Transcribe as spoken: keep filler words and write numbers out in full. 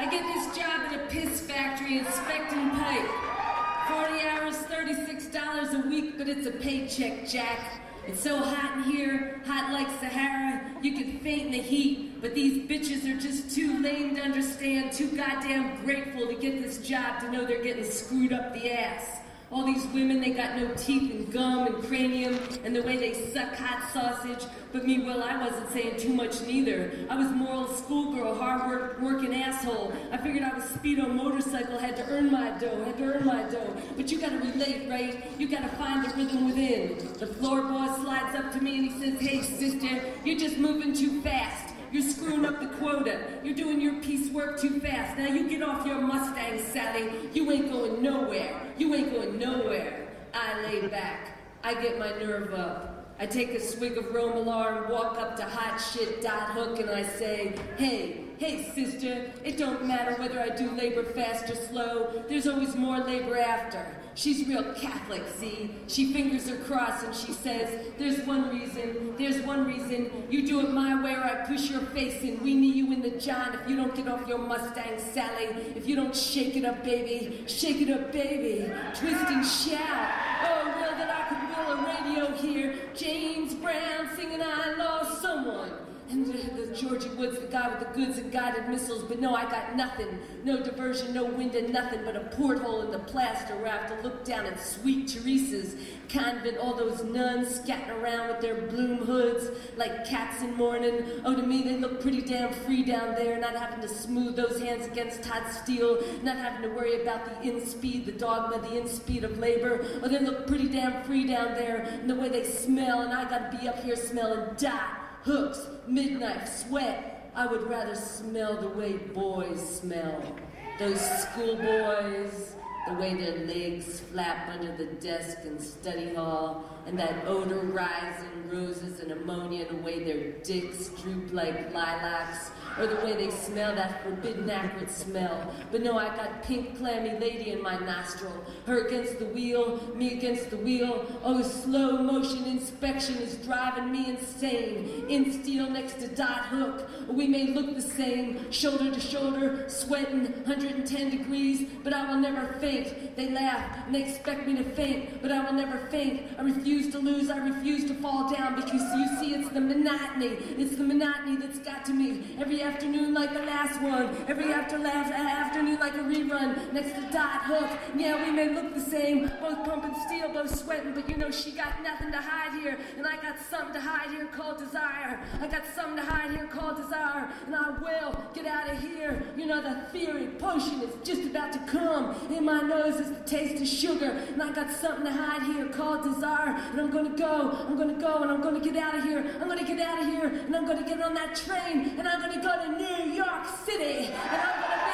I get this job at a piss factory inspecting pipe. forty hours, thirty-six dollars a week, but it's a paycheck, Jack. It's so hot in here, hot like Sahara, you could faint in the heat. But these bitches are just too lame to understand, too goddamn grateful to get this job to know they're getting screwed up the ass. All these women, they got no teeth and gum and cranium and the way they suck hot sausage. But me, well, I wasn't saying too much neither. I was more old schoolgirl, hard work, working asshole. I figured I was speedo motorcycle, had to earn my dough, had to earn my dough. But you gotta relate, right? You gotta find the rhythm within. The floor boss slides up to me and he says, hey, sister, you're just moving too fast. You're screwing up the quota. You're doing your piecework too fast. Now you get off your Mustang, Sally. You ain't going nowhere. You ain't going nowhere. I lay back. I get my nerve up. I take a swig of Romalar and walk up to hot shit Dot Hook and I say, hey, hey sister, it don't matter whether I do labor fast or slow. There's always more labor after. She's real Catholic, see? She fingers her cross and she says, there's one reason, there's one reason. You do it my way or I push your face in. We knee you in the John if you don't get off your Mustang, Sally. If you don't shake it up, baby. Shake it up, baby. Twist and shout. Oh, will that I could will a radio here. James Brown singing I lost someone. And the, the Georgie Woods, the guy with the goods and guided missiles, but no, I got nothing. No diversion, no wind and nothing but a porthole in the plaster where I have to look down at Sweet Teresa's convent, all those nuns scatting around with their bloom hoods like cats in mourning. Oh, to me, they look pretty damn free down there, not having to smooth those hands against hot steel, not having to worry about the in-speed, the dogma, the in-speed of labor. Oh, they look pretty damn free down there in the way they smell, and I gotta be up here smelling Dot, hooks, midnight, sweat. I would rather smell the way boys smell. Those schoolboys, the way their legs flap under the desk in study hall, and that odor rising roses and ammonia, the way their dicks droop like lilacs, or the way they smell that forbidden acrid smell. But no, I got pink clammy lady in my nostril, her against the wheel, me against the wheel. Oh, slow motion inspection is driving me insane. In steel next to Dot Hook, we may look the same, shoulder to shoulder, sweating one hundred ten degrees, but I will never faint. They laugh and they expect me to faint, but I will never faint. I refuse to lose, I refuse to fall down, because you see, it's the monotony. It's the monotony that's got to me. Every afternoon like the last one, every after last afternoon like a rerun next to Dot Hook. Yeah, we may look the same, both pumping steel, both sweating, but you know she got nothing to hide here, and I got something to hide here called desire. I got something to hide here called desire, and I will get out of here. You know, the theory potion is just about to come. In my nose is the taste of sugar, and I got something to hide here called desire, and I'm gonna go, I'm gonna go, and I'm gonna get out of here. I'm gonna get out of here, and I'm gonna get on that train, and I'm gonna go to New York City, and I'm gonna